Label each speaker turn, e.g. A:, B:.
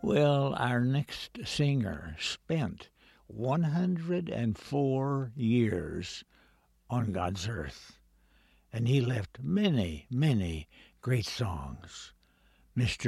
A: Well, our next singer spent 104 years on God's earth, and he left many, many great songs. Mr.